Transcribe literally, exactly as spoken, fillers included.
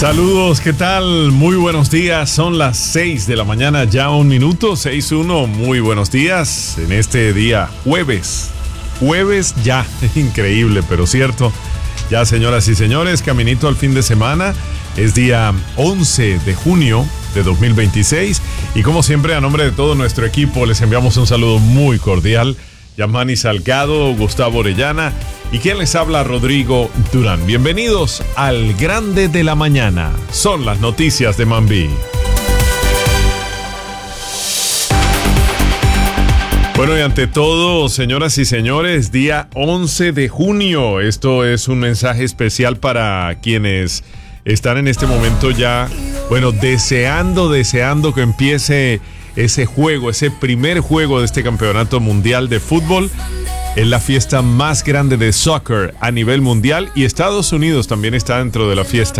Saludos, ¿qué tal? Muy buenos días, son las seis de la mañana, ya un minuto, seis uno, muy buenos días en este día jueves, jueves ya, increíble pero cierto, ya señoras y señores, caminito al fin de semana, es día once de junio de dos mil veintiséis y como siempre a nombre de todo nuestro equipo les enviamos un saludo muy cordial, Yamani Salgado, Gustavo Orellana y quien les habla, Rodrigo Durán. Bienvenidos al Grande de la Mañana. Son las noticias de Mambí. Bueno, y ante todo, señoras y señores, día once de junio. Esto es un mensaje especial para quienes están en este momento ya, bueno, deseando, deseando que empiece ese juego, ese primer juego de este campeonato mundial de fútbol. Es la fiesta más grande de soccer a nivel mundial y Estados Unidos también está dentro de la fiesta.